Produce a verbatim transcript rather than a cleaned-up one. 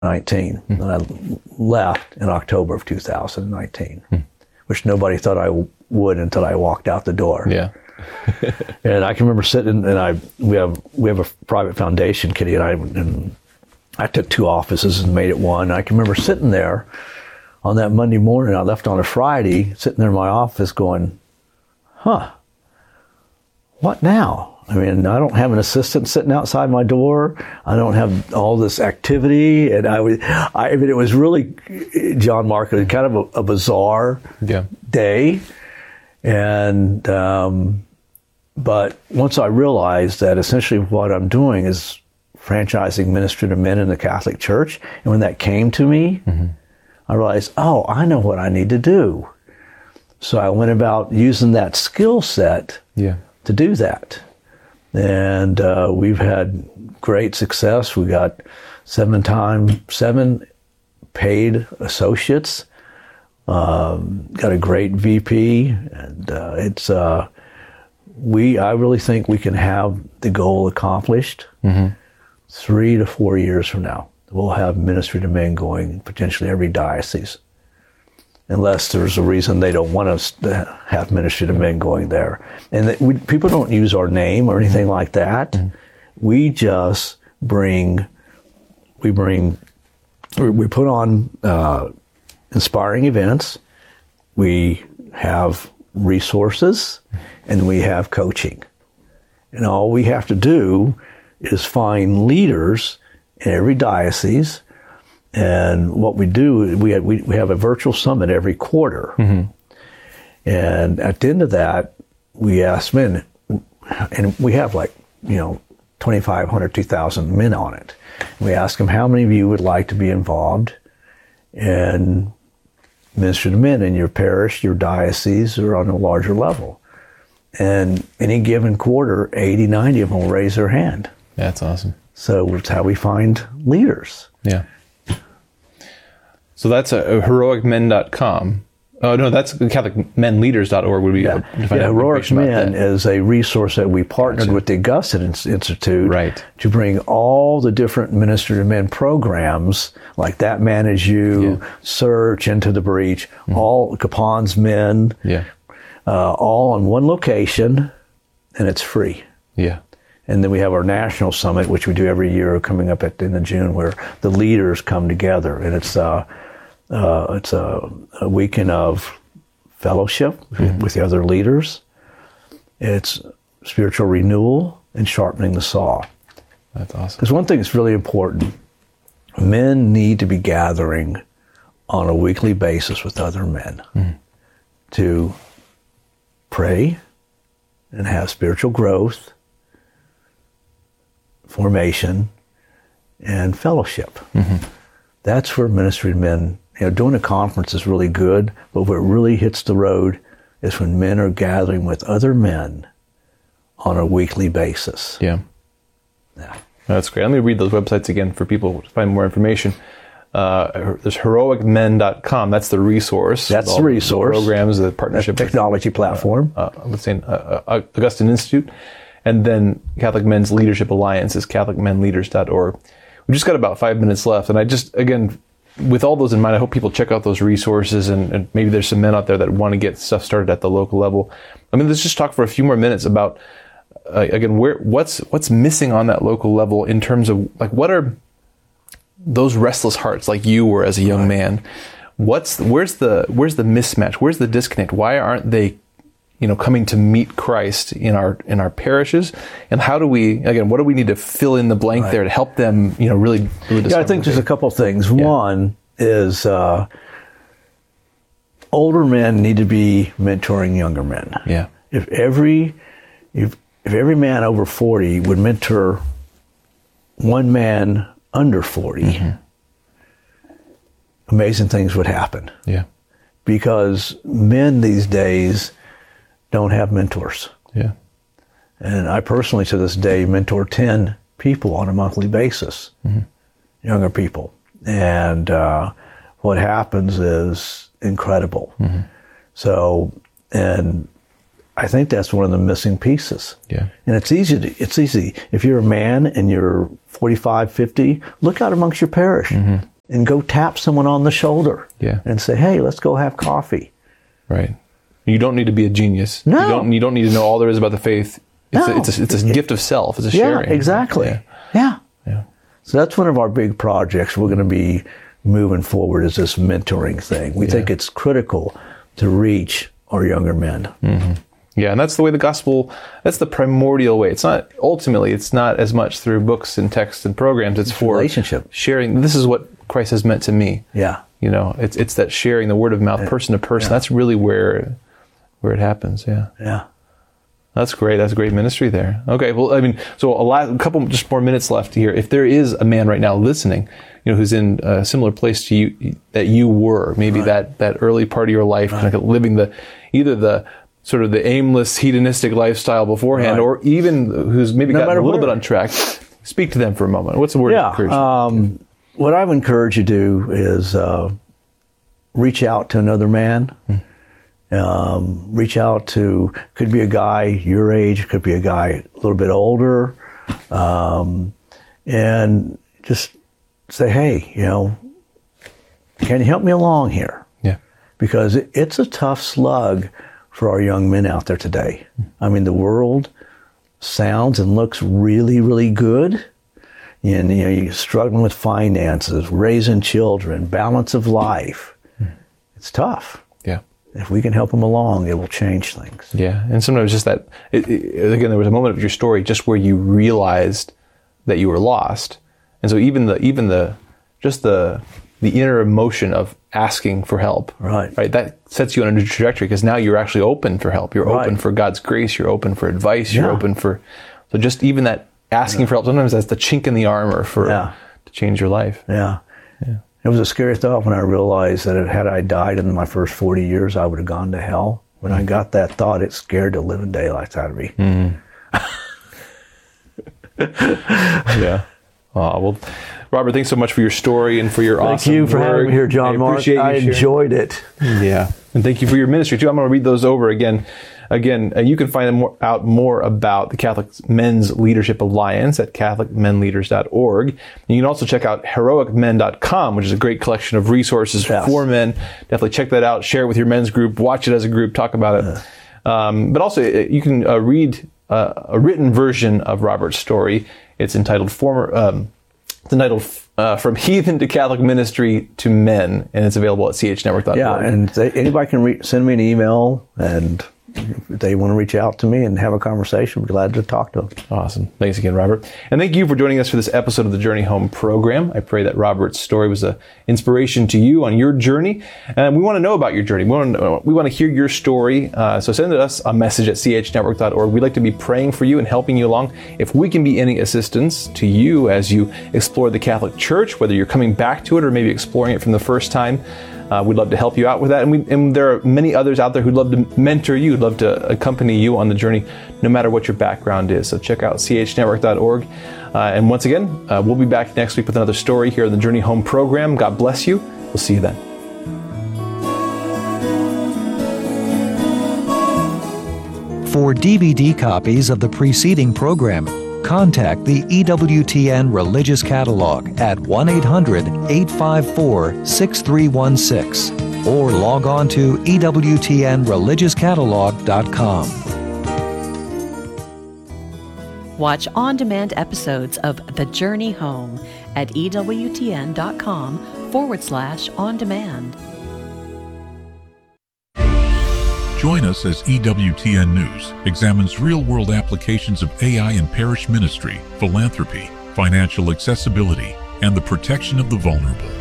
nineteen. Mm-hmm. And I left in October of two thousand nineteen, mm-hmm. which nobody thought I w- would until I walked out the door. Yeah. And I can remember sitting, and I we have we have a private foundation, Kitty and I, and I took two offices and made it one. I can remember sitting there on that Monday morning. I left on a Friday, sitting there in my office, going, "Huh, what now?" I mean, I don't have an assistant sitting outside my door. I don't have all this activity, and I was, I, I mean, it was really, John Mark, kind of a, a bizarre yeah. day, and. Um, But once I realized that essentially what I'm doing is franchising ministry to men in the Catholic Church, and when that came to me, mm-hmm. I realized, oh, I know what I need to do. So I went about using that skill set yeah. to do that. And uh, we've had great success. We got seven time, seven paid associates, um, got a great V P, and uh, it's... Uh, We, I really think we can have the goal accomplished mm-hmm. three to four years from now. We'll have ministry to men going potentially every diocese, unless there's a reason they don't want us to have ministry to men going there. And that we, people don't use our name or anything mm-hmm. like that. Mm-hmm. We just bring, we bring, we put on uh, inspiring events. We have resources. And we have coaching. And all we have to do is find leaders in every diocese. And what we do, we have, we, we have a virtual summit every quarter. Mm-hmm. And at the end of that, we ask men, and we have like, you know, twenty-five hundred, two thousand men on it. And we ask them, how many of you would like to be involved in ministry to men in your parish, your diocese, or on a larger level? And any given quarter, eighty, ninety of them will raise their hand. That's awesome. So that's how we find leaders. Yeah. So that's a, a heroic men dot com. Oh, no, that's Catholic Men Leaders dot org would be. Yeah, yeah Heroic Men is a resource that we partnered gotcha. with the Augustine Institute right. to bring all the different Ministry to Men programs, like That Man Is You, yeah. Search, Into the Breach, mm-hmm. all Capon's Men, yeah. uh, all in one location, and it's free. Yeah. And then we have our national summit, which we do every year, coming up at the end of June, where the leaders come together, and it's uh, uh, it's a, a weekend of fellowship mm-hmm. with the other leaders. It's spiritual renewal and sharpening the saw. That's awesome. Because one thing that's really important: men need to be gathering on a weekly basis with other men mm-hmm. to pray and have spiritual growth, formation, and fellowship. Mm-hmm. That's where ministry to men, you know, doing a conference is really good, but where it really hits the road is when men are gathering with other men on a weekly basis. Yeah. Yeah. That's great. Let me read those websites again for people to find more information. Uh, there's heroic men dot com. That's the resource. That's the resource. The programs, the partnership. That's technology with, platform. Uh, uh, let's say uh, uh, Augustine Institute. And then Catholic Men's Leadership Alliance is Catholic Men Leaders dot org. We just got about five minutes left. And I just, again, with all those in mind, I hope people check out those resources, and, and maybe there's some men out there that want to get stuff started at the local level. I mean, let's just talk for a few more minutes about, uh, again, where what's what's missing on that local level in terms of, like, what are those restless hearts like you were as a young man? What's where's the where's the mismatch? Where's the disconnect? Why aren't they, you know, coming to meet Christ in our in our parishes? And how do we, again, what do we need to fill in the blank right. there to help them, you know, really, really Yeah, I think there's a couple of things. Yeah. One is uh, older men need to be mentoring younger men. Yeah. If every if if every man over forty would mentor one man under forty, mm-hmm. amazing things would happen. Yeah. Because men these days don't have mentors. Yeah. And I personally, to this day, mentor ten people on a monthly basis, mm-hmm. younger people. And uh, what happens is incredible. Mm-hmm. So, and I think that's one of the missing pieces. Yeah. And it's easy to, it's easy. If you're a man and you're forty-five, fifty, look out amongst your parish. Mm-hmm. and go tap someone on the shoulder Yeah. and say, hey, let's go have coffee. Right. You don't need to be a genius. No. You don't, you don't need to know all there is about the faith. It's, No. a, it's, a, it's a gift of self. It's a Yeah, sharing. exactly. Yeah. Yeah. Yeah. So that's one of our big projects we're going to be moving forward, is this mentoring thing. We Yeah. think it's critical to reach our younger men. Mm-hmm. Yeah, and that's the way the gospel, that's the primordial way. It's not, ultimately, it's not as much through books and texts and programs. It's, It's for relationship. sharing. This is what Christ has meant to me. Yeah. You know, it's it's that sharing, the word of mouth, person to person. Yeah. That's really where where it happens. Yeah. Yeah. That's great. That's a great ministry there. Okay. Well, I mean, so a, last, a couple just more minutes left here. If there is a man right now listening, you know, who's in a similar place to you that you were, maybe Right. that, that early part of your life, Right. kind of living the, either the sort of the aimless hedonistic lifestyle beforehand, Right. or even who's maybe No gotten a matter little where. bit on track, speak to them for a moment. What's the word of Yeah. encouragement? Um, what I would encourage you to do is uh, reach out to another man. Mm. Um, reach out to, could be a guy your age, could be a guy a little bit older, um, and just say, hey, you know, can you help me along here? Yeah. Because it, it's a tough slug for our young men out there today. I mean, the world sounds and looks really, really good. And, you know, you're struggling with finances, raising children, balance of life. It's tough. Yeah. If we can help them along, it will change things. Yeah, and sometimes just that, it, it, again, there was a moment of your story just where you realized that you were lost. And so even the, even the, just the, the inner emotion of asking for help, Right. right, that sets you on a new trajectory, because now you're actually open for help. You're Right. open for God's grace. You're open for advice. You're Yeah. open for, so just even that asking for help, sometimes that's the chink in the armor for, Yeah. to change your life. Yeah. Yeah. It was a scary thought when I realized that had I died in my first forty years, I would have gone to hell. When I got that thought, it scared the living daylights out of me. Yeah. Oh, well, Robert, thanks so much for your story and for your Thank awesome you for work. having me here, John I Mark. appreciate you I sharing. enjoyed it. Yeah. And thank you for your ministry too. I'm going to read those over again. Again, uh, you can find more, out more about the Catholic Men's Leadership Alliance at catholic men leaders dot org. And you can also check out heroic men dot com, which is a great collection of resources Yes. for men. Definitely check that out. Share it with your men's group. Watch it as a group. Talk about it. Um, but also, uh, you can uh, read uh, a written version of Robert's story. It's entitled "Former." Um, it's entitled uh, "From Heathen to Catholic Ministry to Men," and it's available at c h network dot org. Yeah, and they, anybody can re- send me an email, and if they want to reach out to me and have a conversation, we're glad to talk to them. Awesome. Thanks again, Robert. And thank you for joining us for this episode of the Journey Home program. I pray that Robert's story was an inspiration to you on your journey. And we want to know about your journey. We want to, we want to hear your story. Uh, so send us a message at c h network dot org. We'd like to be praying for you and helping you along. If we can be any assistance to you as you explore the Catholic Church, whether you're coming back to it or maybe exploring it from the first time, Uh, we'd love to help you out with that. And, we, and there are many others out there who'd love to mentor you, who'd love to accompany you on the journey, no matter what your background is. So check out c h network dot org. Uh, and once again, uh, we'll be back next week with another story here on the Journey Home program. God bless you. We'll see you then. For D V D copies of the preceding program, contact the E W T N Religious Catalog at one eight hundred, eight five four, six three one six or log on to E W T N religious catalog dot com. Watch on-demand episodes of The Journey Home at E W T N dot com forward slash on demand. Join us as E W T N News examines real-world applications of A I in parish ministry, philanthropy, financial accessibility, and the protection of the vulnerable.